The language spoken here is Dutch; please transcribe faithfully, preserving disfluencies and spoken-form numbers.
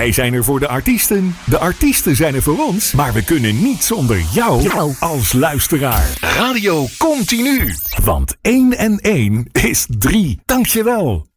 Wij zijn er voor de artiesten. De artiesten zijn er voor ons. Maar we kunnen niet zonder jou als luisteraar. Radio Continu. Want één en één is drie. Dankjewel.